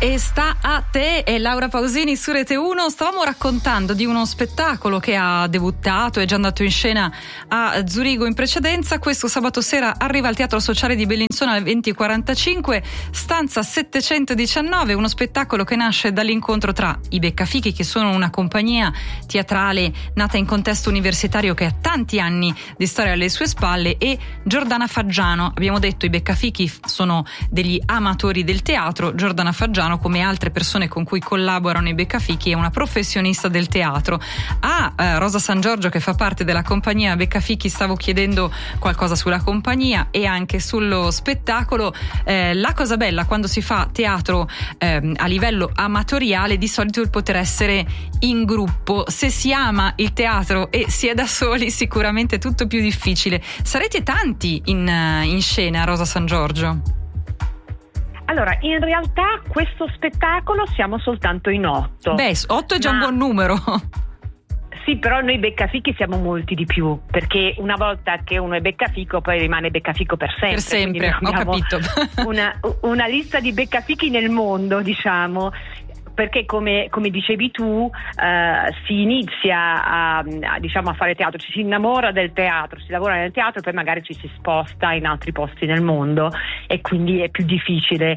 E sta a te, è Laura Pausini su Rete 1. Stavamo raccontando di uno spettacolo che ha debuttato, è già andato in scena a Zurigo in precedenza. Questo sabato sera arriva al Teatro Sociale di Bellinzona alle 20:45, stanza 719, uno spettacolo che nasce dall'incontro tra i Beccafichi, che sono una compagnia teatrale nata in contesto universitario che ha tanti anni di storia alle sue spalle, e Giordana Faggiano. Abbiamo detto i Beccafichi sono degli amatori del teatro. Giordana Faggiano, come altre persone con cui collaborano i Beccafichi, è una professionista del teatro. A Rosa San Giorgio, che fa parte della compagnia Beccafichi, stavo chiedendo qualcosa sulla compagnia e anche sullo spettacolo. La cosa bella quando si fa teatro a livello amatoriale di solito è il poter essere in gruppo. Se si ama il teatro e si è da soli, sicuramente è tutto più difficile. Sarete tanti in scena, Rosa San Giorgio? Allora, in realtà questo spettacolo siamo soltanto in 8. Beh, 8 è già un buon numero. Sì, però noi Beccafichi siamo molti di più, perché una volta che uno è Beccafico poi rimane Beccafico per sempre. Per sempre, ho capito. una lista di Beccafichi nel mondo, diciamo. Perché come dicevi tu, si inizia a fare teatro, ci si innamora del teatro, si lavora nel teatro e poi magari ci si sposta in altri posti nel mondo e quindi è più difficile.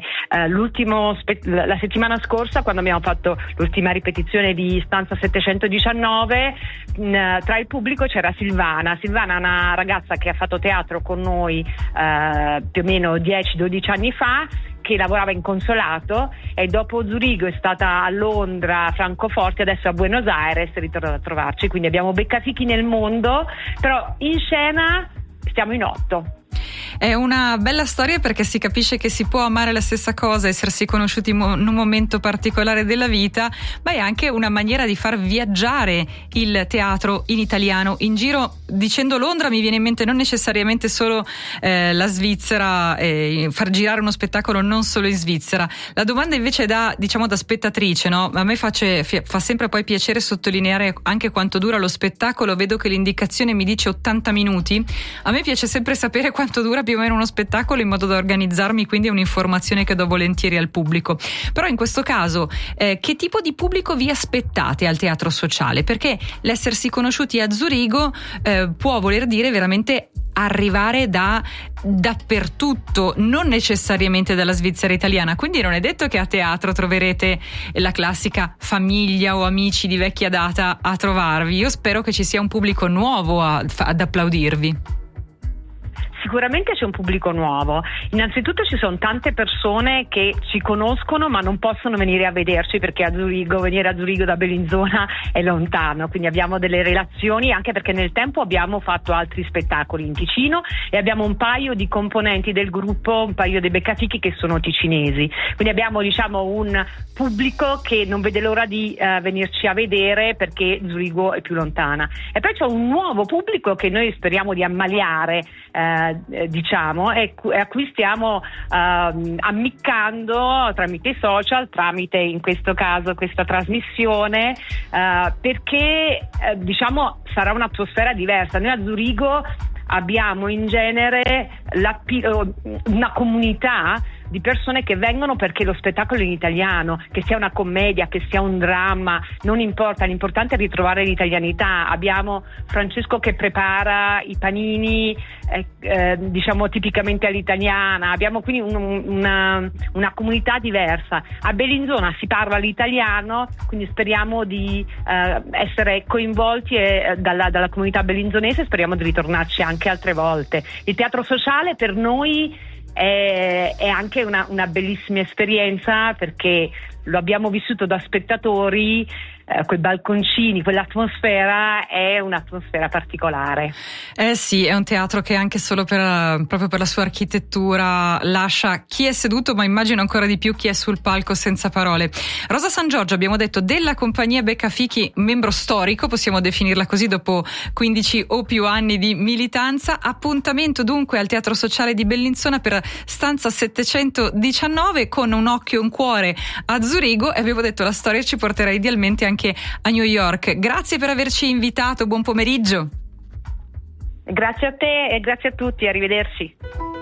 La settimana scorsa, quando abbiamo fatto l'ultima ripetizione di stanza 719, tra il pubblico c'era Silvana. Silvana è una ragazza che ha fatto teatro con noi più o meno 10-12 anni fa, che lavorava in consolato, e dopo Zurigo è stata a Londra, Francoforte, adesso a Buenos Aires, è ritornata a trovarci. Quindi abbiamo Beccafichi nel mondo, però in scena stiamo in 8. È una bella storia, perché si capisce che si può amare la stessa cosa, essersi conosciuti in un momento particolare della vita, ma è anche una maniera di far viaggiare il teatro in italiano in giro. Dicendo Londra mi viene in mente non necessariamente solo la Svizzera, far girare uno spettacolo non solo in Svizzera. La domanda invece da spettatrice, no? A me fa sempre poi piacere sottolineare anche quanto dura lo spettacolo. Vedo che l'indicazione mi dice 80 minuti. A me piace sempre sapere quanto dura più o meno uno spettacolo, in modo da organizzarmi, quindi è un'informazione che do volentieri al pubblico. Però in questo caso che tipo di pubblico vi aspettate al Teatro Sociale? Perché l'essersi conosciuti a Zurigo può voler dire veramente arrivare dappertutto, non necessariamente dalla Svizzera italiana, quindi non è detto che a teatro troverete la classica famiglia o amici di vecchia data a trovarvi. Io spero che ci sia un pubblico nuovo ad applaudirvi. Sicuramente c'è un pubblico nuovo. Innanzitutto ci sono tante persone che ci conoscono ma non possono venire a vederci, perché venire a Zurigo da Bellinzona è lontano, quindi abbiamo delle relazioni, anche perché nel tempo abbiamo fatto altri spettacoli in Ticino e abbiamo un paio di componenti del gruppo, un paio dei Beccafichi che sono ticinesi, quindi abbiamo un pubblico che non vede l'ora di venirci a vedere, perché Zurigo è più lontana. E poi c'è un nuovo pubblico che noi speriamo di ammaliare, e a cui stiamo ammiccando tramite i social, tramite in questo caso questa trasmissione, perché sarà un'atmosfera diversa. Noi a Zurigo abbiamo in genere una comunità di persone che vengono perché lo spettacolo è in italiano, che sia una commedia, che sia un dramma, non importa, l'importante è ritrovare l'italianità. Abbiamo Francesco che prepara i panini tipicamente all'italiana, abbiamo quindi una comunità diversa. A Bellinzona si parla l'italiano, quindi speriamo di essere coinvolti dalla comunità bellinzonese, speriamo di ritornarci anche altre volte. Il Teatro Sociale per noi è anche una bellissima esperienza, perché lo abbiamo vissuto da spettatori, quei balconcini, quell'atmosfera è un'atmosfera particolare. Sì, è un teatro che anche solo proprio per la sua architettura lascia chi è seduto, ma immagino ancora di più chi è sul palco, senza parole. Rosa San Giorgio, abbiamo detto, della compagnia Beccafichi, membro storico, possiamo definirla così, dopo 15 o più anni di militanza. Appuntamento dunque al Teatro Sociale di Bellinzona per stanza 719, con un occhio e un cuore a Zurigo, e avevo detto la storia ci porterà idealmente anche a New York. Grazie per averci invitato, buon pomeriggio. Grazie a te e grazie a tutti, arrivederci.